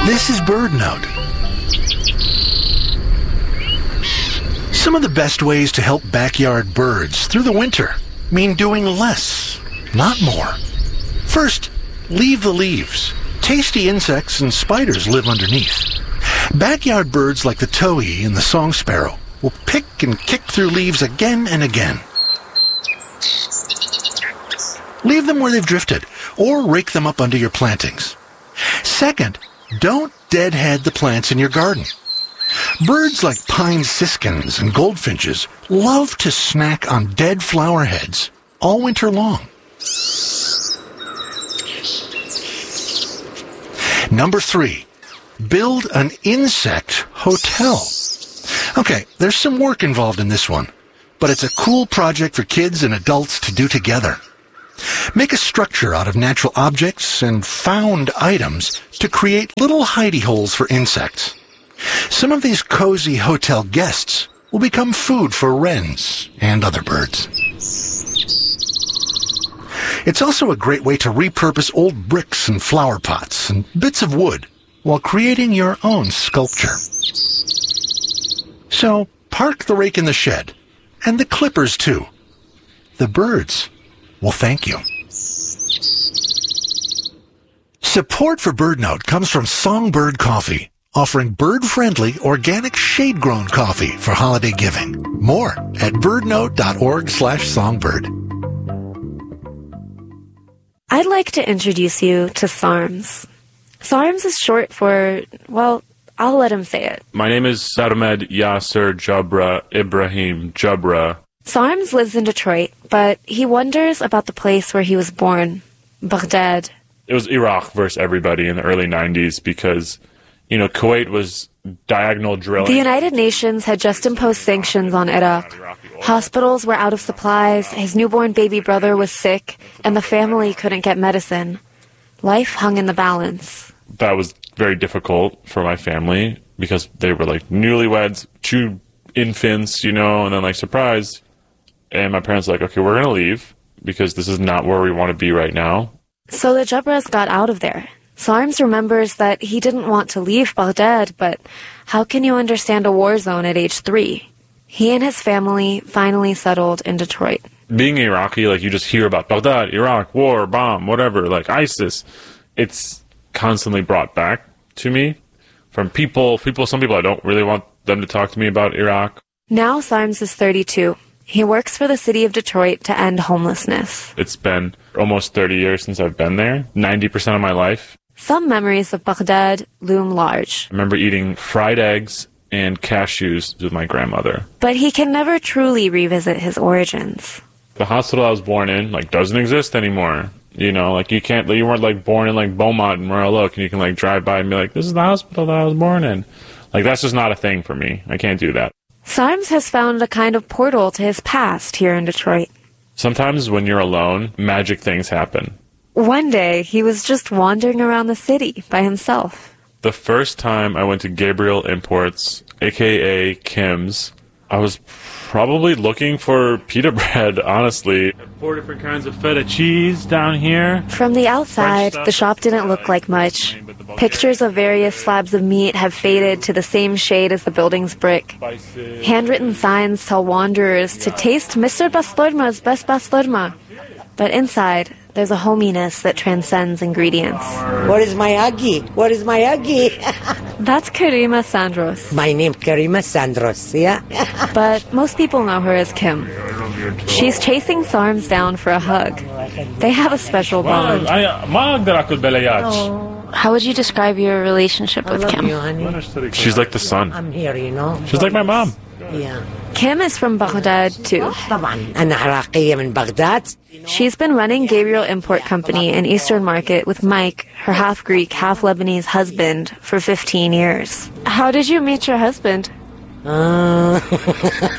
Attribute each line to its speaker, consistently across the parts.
Speaker 1: This is BirdNote. Some of the best ways to help backyard birds through the winter mean doing less, not more. First, leave the leaves. Tasty insects and spiders live underneath. Backyard birds like the towhee and the song sparrow will pick and kick through leaves again and again. Leave them where they've drifted, or rake them up under your plantings. Second, don't deadhead the plants in your garden. Birds like pine siskins and goldfinches love to snack on dead flower heads all winter long. Number 3, build an insect hotel. Okay, there's some work involved in this one, but it's a cool project for kids and adults to do together. Make a structure out of natural objects and found items to create little hidey holes for insects. Some of these cozy hotel guests will become food for wrens and other birds. It's also a great way to repurpose old bricks and flower pots and bits of wood while creating your own sculpture. So, park the rake in the shed, and the clippers too. The birds will thank you. Support for BirdNote comes from Songbird Coffee, offering bird-friendly, organic, shade-grown coffee for holiday giving. More at birdnote.org/songbird.
Speaker 2: I'd like to introduce you to SARMS. SARMS is short for, well, I'll let him say it.
Speaker 3: My name is Sarmed Yasser Jabra Ibrahim Jabra.
Speaker 2: SARMS lives in Detroit, but he wonders about the place where he was born, Baghdad.
Speaker 3: It was Iraq versus everybody in the early 90s because, Kuwait was diagonal drilling.
Speaker 2: The United Nations had just imposed sanctions on Iraq. Hospitals were out of supplies, his newborn baby brother was sick, and the family couldn't get medicine. Life hung in the balance.
Speaker 3: That was very difficult for my family because they were like newlyweds, 2 infants, and then like surprise. And my parents were like, okay, we're going to leave because this is not where we want to be right now.
Speaker 2: So the Jabras got out of there. SARMS remembers that he didn't want to leave Baghdad, but how can you understand a war zone at age 3? He and his family finally settled in Detroit.
Speaker 3: Being Iraqi, you just hear about Baghdad, Iraq, war, bomb, whatever, ISIS. It's constantly brought back to me from some people I don't really want them to talk to me about Iraq.
Speaker 2: Now SARMS is 32. He works for the city of Detroit to end homelessness.
Speaker 3: It's been almost 30 years since I've been there, 90% of my life.
Speaker 2: Some memories of Baghdad loom large.
Speaker 3: I remember eating fried eggs and cashews with my grandmother.
Speaker 2: But he can never truly revisit his origins.
Speaker 3: The hospital I was born in, doesn't exist anymore. You weren't born in Beaumont and Royal Oak and you can drive by and be like, this is the hospital that I was born in. That's just not a thing for me. I can't do that.
Speaker 2: SARMS has found a kind of portal to his past here in Detroit.
Speaker 3: Sometimes when you're alone, magic things happen.
Speaker 2: One day, he was just wandering around the city by himself.
Speaker 3: The first time I went to Gabriel Imports, a.k.a. Kim's, I was probably looking for pita bread, honestly. 4 different kinds of feta cheese down here.
Speaker 2: From the outside, the shop didn't look like much. Pictures of various slabs of meat have faded to the same shade as the building's brick. Handwritten signs tell wanderers to taste Mr. Bastardma's best bastardma. But inside, there's a hominess that transcends ingredients.
Speaker 4: What is my Aggie? What is my Aggie?
Speaker 2: That's Karima Sandros.
Speaker 4: My name Karima Sandros, yeah?
Speaker 2: But most people know her as Kim. She's chasing SARMS down for a hug. They have a special bond. How would you describe your relationship with Kim?
Speaker 3: She's like the sun.
Speaker 4: I'm here,
Speaker 3: She's like my mom.
Speaker 4: Yeah.
Speaker 2: Kim is from Baghdad, too.
Speaker 4: أنا عراقية من بغداد.
Speaker 2: She's been running Gabriel Import Company in Eastern Market with Mike, her half-Greek, half-Lebanese husband, for 15 years. How did you meet your husband?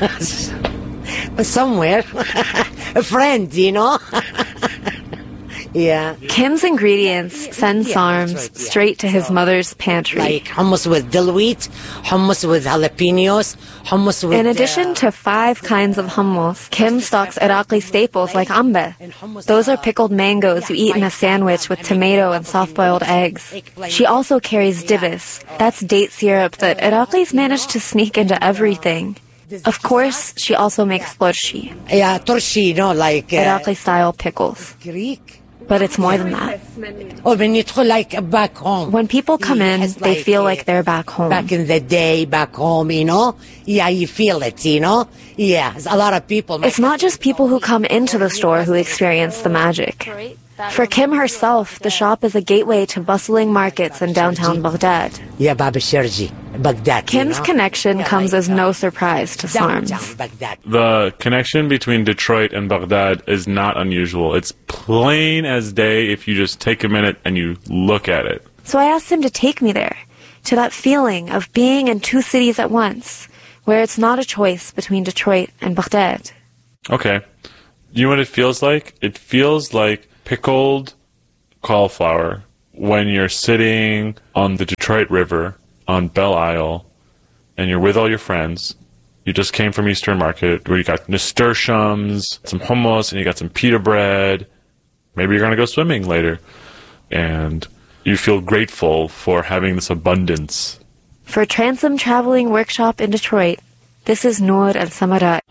Speaker 4: Somewhere. A friend, Yeah.
Speaker 2: Kim's ingredients send SARMs straight to his mother's pantry.
Speaker 4: Like hummus with dill wheat, hummus with jalapenos, hummus with...
Speaker 2: In addition to 5 kinds of hummus, Kim stocks Iraqi staples like ambe. Those are pickled mangoes you eat in a sandwich with tomato and soft-boiled eggs. She also carries dibis. That's date syrup that Iraqis manage to sneak into everything. Of course, she also makes torshi,
Speaker 4: Yeah, torshi, like...
Speaker 2: Iraqi-style pickles.
Speaker 4: Greek.
Speaker 2: But it's more than that.
Speaker 4: Or when you like back home.
Speaker 2: When people come in,
Speaker 4: It's
Speaker 2: they
Speaker 4: like,
Speaker 2: feel like they're back home.
Speaker 4: Back in the day, back home, Yeah, you feel it, Yeah, there's a lot of people.
Speaker 2: It's not just people who come into the store who experience the magic. For Kim herself, the shop is a gateway to bustling markets in downtown Baghdad.
Speaker 4: Yeah, Baba Sherji, Baghdad.
Speaker 2: Kim's connection comes as no surprise to SARMs.
Speaker 4: Baghdad.
Speaker 3: The connection between Detroit and Baghdad is not unusual. It's plain as day if you just take a minute and you look at it.
Speaker 2: So I asked him to take me there, to that feeling of being in 2 cities at once, where it's not a choice between Detroit and Baghdad.
Speaker 3: Okay. You know what it feels like? It feels like pickled cauliflower when you're sitting on the Detroit River on Belle Isle and you're with all your friends. You just came from Eastern Market where you got nasturtiums, some hummus, and you got some pita bread. Maybe you're going to go swimming later. And you feel grateful for having this abundance.
Speaker 2: For Transom Traveling Workshop in Detroit, this is Noor and Samara.